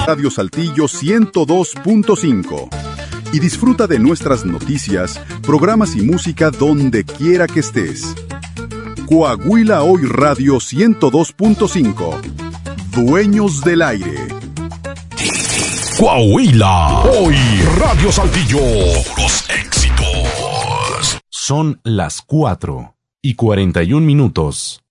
Radio Saltillo 102.5 y disfruta de nuestras noticias, programas y música donde quiera que estés. Coahuila Hoy Radio 102.5. Dueños del aire. Coahuila Hoy Radio Saltillo. Los éxitos. Son las 4:41.